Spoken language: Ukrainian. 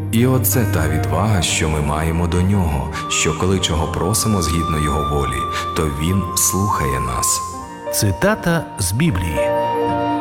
І оце та відвага, що ми маємо до Нього, що коли чого просимо згідно Його волі, то Він слухає нас. Цитата з Біблії.